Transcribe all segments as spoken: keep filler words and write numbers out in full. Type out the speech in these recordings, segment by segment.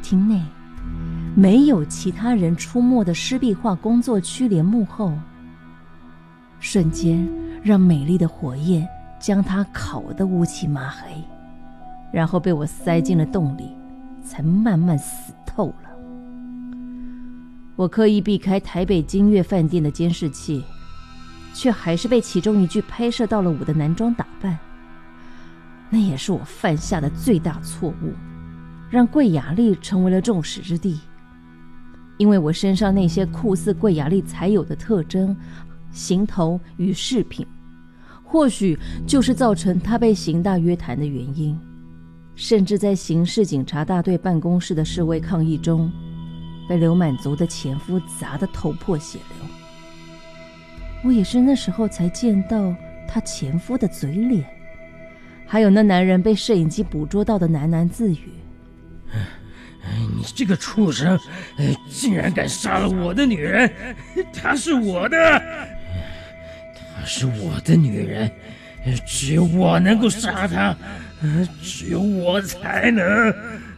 厅内，没有其他人出没的湿壁画工作区帘幕后，瞬间让美丽的火焰将它烤得乌漆麻黑，然后被我塞进了洞里，才慢慢死透了。我刻意避开台北金悦饭店的监视器，却还是被其中一具拍摄到了我的男装打扮。那也是我犯下的最大错误，让桂雅丽成为了众矢之的。因为我身上那些酷似桂雅丽才有的特征、行头与饰品，或许就是造成她被刑大约谈的原因。甚至在刑事警察大队办公室的示威抗议中，被刘满族的前夫砸得头破血流。我也是那时候才见到他前夫的嘴脸，还有那男人被摄影机捕捉到的喃喃自语： 你这个畜生，竟然敢杀了我的女人！她是我的，她是我的女人，只有我能够杀她，只有我才能。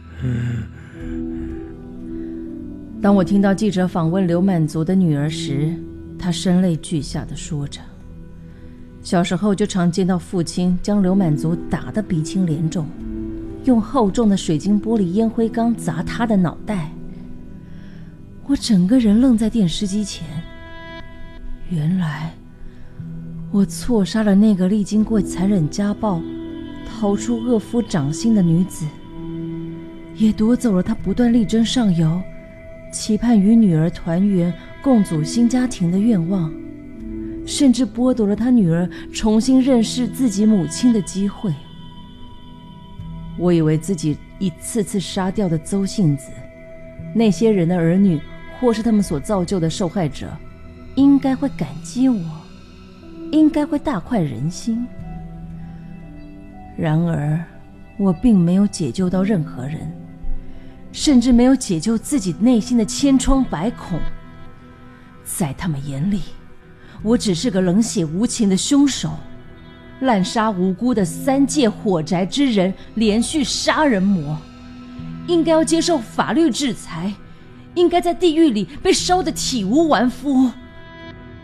当我听到记者访问刘满族的女儿时，她声泪俱下地说着，小时候就常见到父亲将刘满族打得鼻青脸肿，用厚重的水晶玻璃烟灰缸砸他的脑袋。我整个人愣在电视机前，原来我错杀了那个历经过残忍家暴逃出恶夫掌心的女子，也夺走了她不断力争上游，期盼与女儿团圆共组新家庭的愿望，甚至剥夺了她女儿重新认识自己母亲的机会。我以为自己一次次杀掉的邹姓子，那些人的儿女，或是他们所造就的受害者，应该会感激我，应该会大快人心。然而我并没有解救到任何人，甚至没有解救自己内心的千疮百孔。在他们眼里，我只是个冷血无情的凶手，滥杀无辜的三界火宅之人，连续杀人魔，应该要接受法律制裁，应该在地狱里被烧得体无完肤。